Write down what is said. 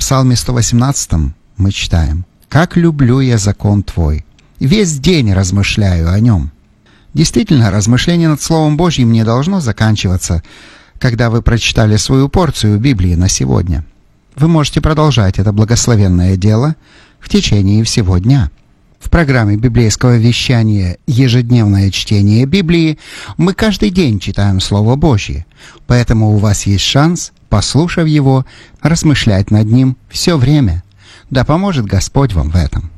Псалме 118 мы читаем: «Как люблю я закон Твой! Весь день размышляю о нем». Действительно, размышление над Словом Божьим не должно заканчиваться, когда вы прочитали свою порцию Библии на сегодня. Вы можете продолжать это благословенное дело в течение всего дня. В программе библейского вещания «Ежедневное чтение Библии» мы каждый день читаем Слово Божье, поэтому у вас есть шанс, послушав его, размышлять над ним все время. Да поможет Господь вам в этом.